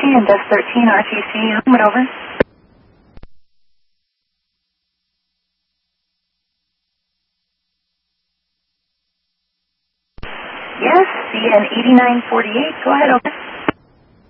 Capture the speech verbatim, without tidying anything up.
and S thirteen R T C, Homewood, over. Yes, C N eighty-nine forty-eight, go ahead, over.